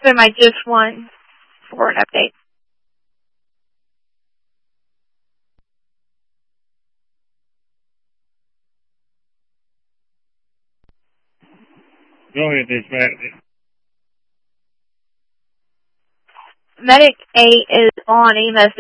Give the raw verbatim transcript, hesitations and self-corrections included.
been my just one for an update. Go ahead, dispatch. Medic eight is on E M S